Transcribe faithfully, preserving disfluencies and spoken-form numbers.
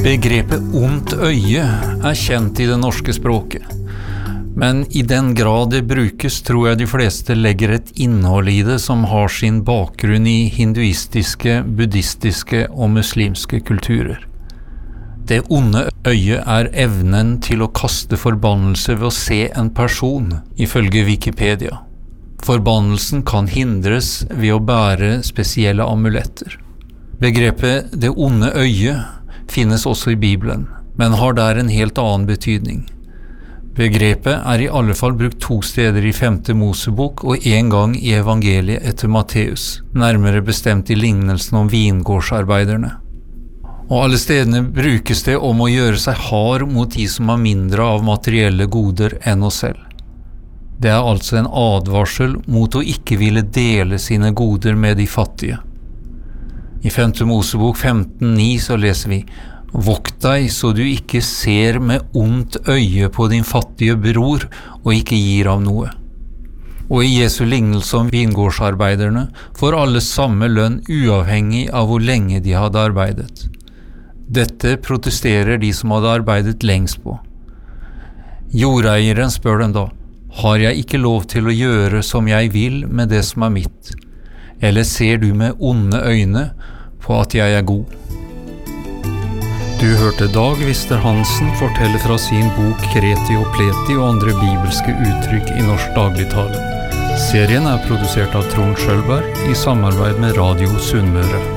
Begrepet ondt øye er kjent i det norske språket. Men i den grad det brukes, tror jeg de fleste legger et innhold i det som har sin bakgrunn i hinduistiske, buddhistiske og muslimske kulturer. Det onde øyet er evnen til å kaste forbannelse ved å se en person, ifølge Wikipedia. Forbannelsen kan hindres ved å bære spesielle amuletter. Begrepet det onde øyet finnes også i Bibelen, men har der en helt annen betydning. Begrepet er i alle fall brukt to steder i femte Mosebok og en gang i evangeliet etter Matteus, nærmere bestemt i lignelsen om vingårdsarbeiderne. Og alle stedene brukes det om å gjøre seg hard mot de som har mindre av materielle goder enn oss selv. Det er altså en advarsel mot å ikke ville dele sine goder med de fattige. I femte Mosebok femten ni så leser vi: «Vokt deg så du ikke ser med ondt øye på din fattige bror og ikke gir ham noe.» Og i Jesu lignelse om vingårdsarbeiderne får alle samme lønn uavhengig av hvor lenge de hadde arbeidet. Dette protesterer de som hadde arbeidet lengst på. Jordeieren spør dem da: «Har jeg ikke lov til å gjøre som jeg vil med det som er mitt? Eller ser du med onde øyne på at jeg er god?» Du hørte Dag Vister Hansen fortelle fra sin bok Kreti og Pleti og andre bibelske uttrykk i norsk dagligtale. Serien er produsert av Trond Schølberg i samarbeid med Radio Sunnmøre.